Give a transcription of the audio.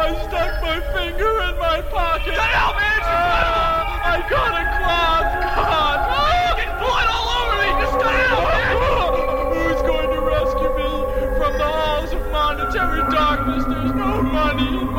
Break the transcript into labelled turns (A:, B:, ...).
A: I stuck my finger in my pocket.
B: Help me!